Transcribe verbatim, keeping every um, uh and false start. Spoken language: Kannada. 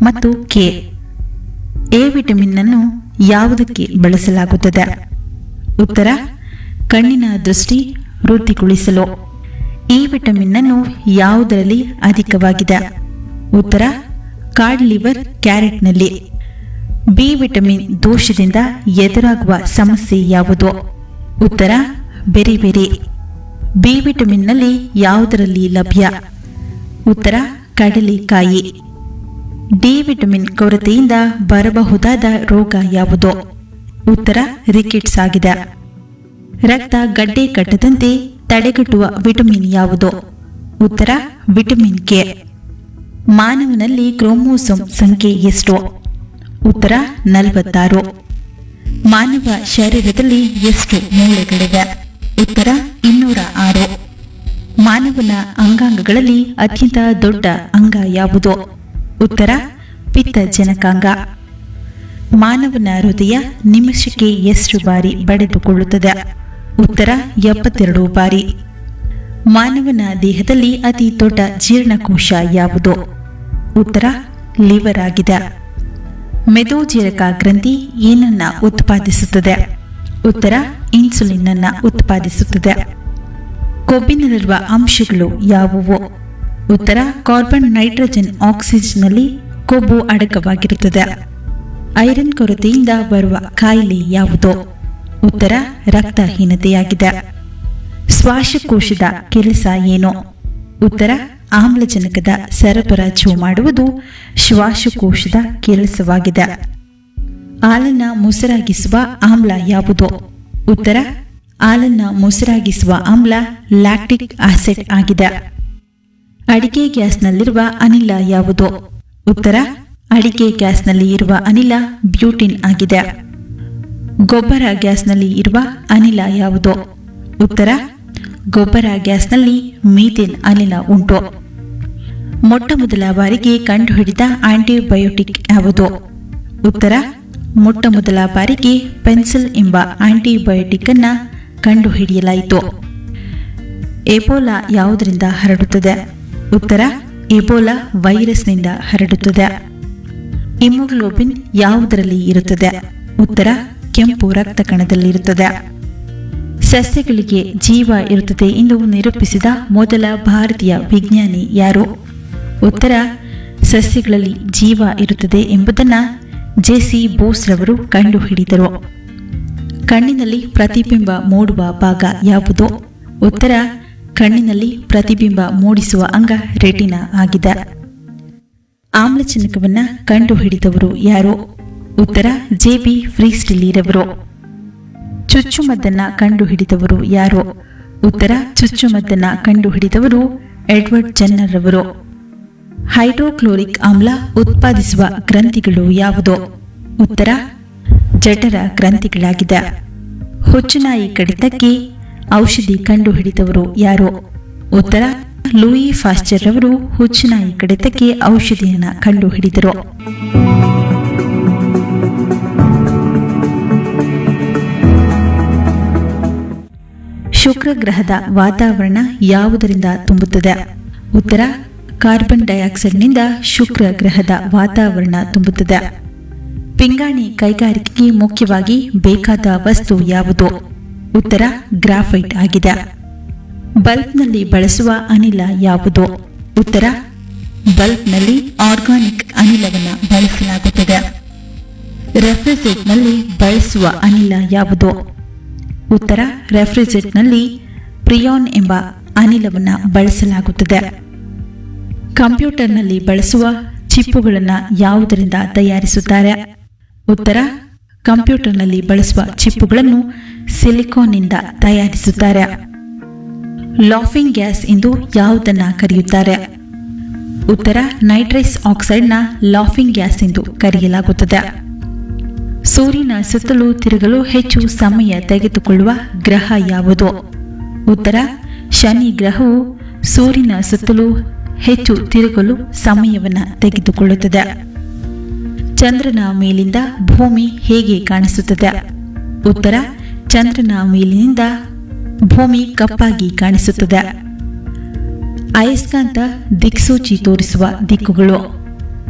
ಮತ್ತು ಕೆ. ಎ ವಿಟಮಿನ್ ಅನ್ನು ಯಾವುದಕ್ಕೆ ಬಳಸಲಾಗುತ್ತದೆ? ಉತ್ತರ ಕಣ್ಣಿನ ದೃಷ್ಟಿ ವೃದ್ಧಿಗೊಳಿಸಲು. ಈ ವಿಟಮಿನ್ ಅನ್ನು ಯಾವುದರಲ್ಲಿ ಅಧಿಕವಾಗಿದೆ? ಉತ್ತರ ಕಾಡ್ ಲಿವರ್ ಕ್ಯಾರೆಟ್ನಲ್ಲಿ. ಬಿ ವಿಟಮಿನ್ ದೋಷದಿಂದ ಎದುರಾಗುವ ಸಮಸ್ಯೆ ಯಾವುದು? ಉತ್ತರ ಬೆರಿ ಬೆರಿ. ಬಿ ವಿಟಮಿನ್ನಲ್ಲಿ ಯಾವುದರಲ್ಲಿ ಲಭ್ಯ? ಉತ್ತರ ಕಡಲೆಕಾಯಿ. ಡಿ ವಿಟಮಿನ್ ಕೊರತೆಯಿಂದ ಬರಬಹುದಾದ ರೋಗ ಯಾವುದು? ಉತ್ತರ ರಿಕೆಟ್ಸ್ ಆಗಿದೆ. ರಕ್ತ ಗಡ್ಡೆ ಕಟ್ಟದಂತೆ ತಡೆಗಟ್ಟುವ ವಿಟಮಿನ್ ಯಾವುದು? ಉತ್ತರ ವಿಟಮಿನ್ ಕೆ. ಮಾನವನಲ್ಲಿ ಕ್ರೋಮೋಸೋಮ್ ಸಂಖ್ಯೆ ಎಷ್ಟು? ಉತ್ತರ ನಲವತ್ತಾರು. ಮಾನವ ಶರೀರದಲ್ಲಿ ಎಷ್ಟು ಮೂಳೆಗಳಿವೆ? ಉತ್ತರ ಇನ್ನೂರ ಆರು. ಮಾನವನ ಅಂಗಾಂಗಗಳಲ್ಲಿ ಅತ್ಯಂತ ದೊಡ್ಡ ಅಂಗ ಯಾವುದು? ಉತ್ತರ ಪಿತ್ತಜನಕಾಂಗ. ಮಾನವನ ಹೃದಯ ನಿಮಿಷಕ್ಕೆ ಎಷ್ಟು ಬಾರಿ ಬಡಿದುಕೊಳ್ಳುತ್ತದೆ? ಉತ್ತರ ಎಪ್ಪತ್ತೆರಡು ಬಾರಿ. ಮಾನವನ ದೇಹದಲ್ಲಿ ಅತಿ ದೊಡ್ಡ ಜೀರ್ಣಕೋಶ ಯಾವುದು? ಉತ್ತರ ಲಿವರ್ ಆಗಿದೆ. ಮೆದೋಜೀರಕ ಗ್ರಂಥಿ ಏನನ್ನ ಉತ್ಪಾದಿಸುತ್ತದೆ? ಉತ್ತರ ಇನ್ಸುಲಿನ್ ಅನ್ನ ಉತ್ಪಾದಿಸುತ್ತದೆ. ಕೊಬ್ಬಿನಲ್ಲಿರುವ ಅಂಶಗಳು ಯಾವುವು? ಉತ್ತರ ಕಾರ್ಬನ್, ನೈಟ್ರೋಜನ್, ಆಕ್ಸಿಜನ್ನಲ್ಲಿ ಕೊಬ್ಬು ಅಡಕವಾಗಿರುತ್ತದೆ. ಐರನ್ ಕೊರತೆಯಿಂದ ಬರುವ ಕಾಯಿಲೆ ಯಾವುದು? ಉತ್ತರ ರಕ್ತಹೀನತೆಯಾಗಿದೆ. ಶ್ವಾಸಕೋಶದ ಕೆಲಸ ಏನು? ಉತ್ತರ ಆಮ್ಲಜನಕದ ಸರಬರಾಜು ಮಾಡುವುದು ಶ್ವಾಸಕೋಶದ ಕೆಲಸವಾಗಿದೆ. ಹಾಲನ್ನ ಮೊಸರಾಗಿಸುವ ಆಮ್ಲ ಯಾವುದು? ಉತ್ತರ ಹಾಲನ್ನ ಮೊಸರಾಗಿಸುವ ಆಮ್ಲ ಲ್ಯಾಕ್ಟಿಕ್ ಆಸಿಡ್ ಆಗಿದೆ. ಅಡಿಕೆ ಗ್ಯಾಸ್ನಲ್ಲಿರುವ ಅನಿಲ ಯಾವುದು? ಉತ್ತರ ಅಡಿಕೆ ಗ್ಯಾಸ್ನಲ್ಲಿ ಇರುವ ಅನಿಲ ಬ್ಯೂಟಿನ್ ಆಗಿದೆ. ಗೊಬ್ಬರ ಗ್ಯಾಸ್ನಲ್ಲಿ ಇರುವ ಅನಿಲ ಯಾವುದು? ಉತ್ತರ ಗೊಬ್ಬರ ಗ್ಯಾಸ್ನಲ್ಲಿ ಮೀಥೇನ್ ಅನಿಲ ಉಂಟು. ಮೊಟ್ಟ ಮೊದಲ ಬಾರಿಗೆ ಕಂಡುಹಿಡಿದ ಆಂಟಿಬಯೋಟಿಕ್ ಯಾವುದು? ಉತ್ತರ ಮೊಟ್ಟ ಮೊದಲ ಬಾರಿಗೆ ಪೆನ್ಸಿಲ್ ಎಂಬ ಆಂಟಿಬಯೋಟಿಕ್ ಅನ್ನ ಕಂಡುಹಿಡಿಯಲಾಯಿತು. ಎಬೋಲಾ ಯಾವುದರಿಂದ ಹರಡುತ್ತದೆ? ಉತ್ತರ ಎಬೋಲಾ ವೈರಸ್ನಿಂದ ಹರಡುತ್ತದೆ. ಹಿಮೋಗ್ಲೋಬಿನ್ ಯಾವುದರಲ್ಲಿ ಇರುತ್ತದೆ? ಉತ್ತರ ಕೆಂಪು ರಕ್ತ ಕಣದಲ್ಲಿರುತ್ತದೆ. ಸಸ್ಯಗಳಿಗೆ ಜೀವ ಇರುತ್ತದೆ ಎಂದು ನಿರೂಪಿಸಿದ ಮೊದಲ ಭಾರತೀಯ ವಿಜ್ಞಾನಿ ಯಾರು? ಉತ್ತರ ಸಸ್ಯಗಳಲ್ಲಿ ಜೀವ ಇರುತ್ತದೆ ಎಂಬುದನ್ನು ಜೆಸಿ ಬೋಸ್ ರವರು ಕಂಡುಹಿಡಿದರು. ಕಣ್ಣಿನಲ್ಲಿ ಪ್ರತಿಬಿಂಬ ಮೂಡುವ ಭಾಗ ಯಾವುದು? ಉತ್ತರ ಕಣ್ಣಿನಲ್ಲಿ ಪ್ರತಿಬಿಂಬ ಮೂಡಿಸುವ ಅಂಗ ರೆಟಿನಾ ಆಗಿದೆ. ಆಮ್ಲಜನಕವನ್ನ ಕಂಡುಹಿಡಿದವರು ಯಾರು? ಉತ್ತರ ಜೆ ಬಿ ಫ್ರೀಸ್ಟಿಲಿರವರು. ಚುಚ್ಚುಮದ್ದನ್ನ ಕಂಡುಹಿಡಿದವರು ಯಾರು? ಉತ್ತರ ಚುಚ್ಚುಮದ್ದನ್ನ ಕಂಡುಹಿಡಿದವರು ಎಡ್ವರ್ಡ್ ಜೆನ್ನರ್ ರವರು. ಹೈಡ್ರೋಕ್ಲೋರಿಕ್ ಆಮ್ಲ ಉತ್ಪಾದಿಸುವ ಗ್ರಂಥಿಗಳು ಯಾವುದು? ಉತ್ತರ ಜಠರ ಗ್ರಂಥಿಗಳಾಗಿದೆ. ಹುಚ್ಚುನಾಯಿ ಕಡಿತಕ್ಕೆ ಔಷಧಿ ಕಂಡುಹಿಡಿದವರು ಯಾರು? ಉತ್ತರ ಲೂಯಿ ಫಾಸ್ಚರ್ ರವರು ಹುಚ್ಚುನಾಯಿ ಕಡಿತಕ್ಕೆ ಔಷಧಿಯನ್ನು ಕಂಡುಹಿಡಿದರು. ಶುಕ್ರ ಗ್ರಹದ ವಾತಾವರಣ ಯಾವುದರಿಂದ ತುಂಬುತ್ತದೆ? ಉತ್ತರ ಕಾರ್ಬನ್ ಡೈಆಕ್ಸೈಡ್ನಿಂದ ಶುಕ್ರ ಗ್ರಹದ ವಾತಾವರಣ ತುಂಬುತ್ತದೆ. ಪಿಂಗಾಣಿ ಕೈಗಾರಿಕೆಗೆ ಮುಖ್ಯವಾಗಿ ಬೇಕಾದ ವಸ್ತು ಯಾವುದು? ಉತ್ತರ ಗ್ರಾಫೈಟ್ ಆಗಿದೆ. ಬಲ್ಬ್ನಲ್ಲಿ ಬಳಸುವ ಅನಿಲ ಯಾವುದು? ಉತ್ತರ ಬಲ್ಬ್ನಲ್ಲಿ ಆರ್ಗಾನಿಕ್ ಅನಿಲವನ್ನು ಬಳಸಲಾಗುತ್ತದೆ. ರೆಫ್ರಿಜರೇಟರ್ನಲ್ಲಿ ಬಳಸುವ ಅನಿಲ ಯಾವುದು? ಉತ್ತರ ರೆಫ್ರಿಜರೇಟರ್ನಲ್ಲಿ ಪ್ರಿಯಾನ್ ಎಂಬ ಅನಿಲವನ್ನು ಬಳಸಲಾಗುತ್ತದೆ. ಕಂಪ್ಯೂಟರ್ನಲ್ಲಿ ಬಳಸುವ ಚಿಪ್ಪುಗಳನ್ನು ಯಾವುದರಿಂದ ತಯಾರಿಸುತ್ತಾರೆ? ಉತ್ತರ ಕಂಪ್ಯೂಟರ್ನಲ್ಲಿ ಬಳಸುವ ಚಿಪ್ಪುಗಳನ್ನು ಸಿಲಿಕಾನ್ನಿಂದ ತಯಾರಿಸುತ್ತಾರೆ. ಲಾಫಿಂಗ್ ಗ್ಯಾಸ್ ಎಂದು ಯಾವುದನ್ನು ಕರೆಯುತ್ತಾರೆ? ಉತ್ತರ ನೈಟ್ರಸ್ ಆಕ್ಸೈಡ್ನ ಲಾಫಿಂಗ್ ಗ್ಯಾಸ್ ಎಂದು ಕರೆಯಲಾಗುತ್ತದೆ. ಸೂರ್ಯನ ಸುತ್ತಲೂ ತಿರುಗಲು ಹೆಚ್ಚು ಸಮಯ ತೆಗೆದುಕೊಳ್ಳುವ ಗ್ರಹ ಯಾವುದು? ಉತ್ತರ ಶನಿ ಗ್ರಹವು ಸೂರ್ಯನ ಸುತ್ತಲೂ ಹೆಚ್ಚು ತಿರುಗಲು ಸಮಯವನ್ನು ತೆಗೆದುಕೊಳ್ಳುತ್ತದೆ. ಚಂದ್ರನ ಮೇಲಿಂದ ಭೂಮಿ ಹೇಗೆ ಕಾಣಿಸುತ್ತದೆ? ಉತ್ತರ ಚಂದ್ರನ ಮೇಲಿನಿಂದ ಭೂಮಿ ಕಪ್ಪಾಗಿ ಕಾಣಿಸುತ್ತದೆ. ಅಯಸ್ಕಾಂತ ದಿಕ್ಸೂಚಿ ತೋರಿಸುವ ದಿಕ್ಕುಗಳು